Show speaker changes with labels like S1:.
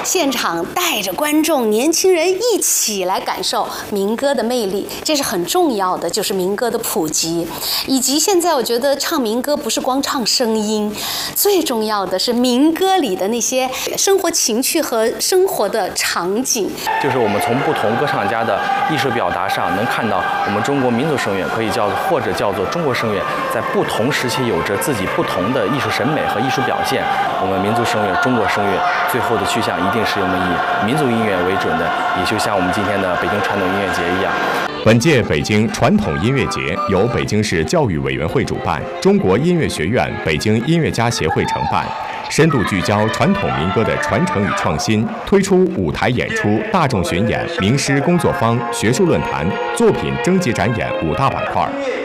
S1: 现场带着观众、年轻人一起来感受民歌的魅力，这是很重要的，就是民歌的普及。以及现在我觉得唱民歌不是光唱声音，最重要的是民歌里的那些生活情趣和生活的场景。
S2: 就是我们从不同歌唱家的艺术表达上，能看到我们中国民族声乐可以或者叫做中国声乐，在不同时期有着自己不同的艺术审美和艺术表现。我们民族声乐、中国声乐最后的去向一定是我们以民族音乐为准的，也就像我们今天的北京传统音乐节一样。
S3: 本届北京传统音乐节由北京市教育委员会主办，中国音乐学院、北京音乐家协会承办，深度聚焦传统民歌的传承与创新，推出舞台演出、大众巡演、名师工作坊、学术论坛、作品征集展演5大板块。